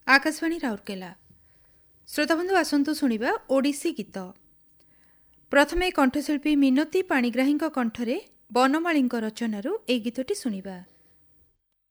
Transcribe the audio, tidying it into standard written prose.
आकाशवाणी राउरकेला। श्रोताबंधु आसंतु शुणिबा ओडिसी गीत। प्रथमे कंठशिल्पी मिनती पाणिग्राही कंठरे बनमाली रचनारू ए गीतटी शुणिबा।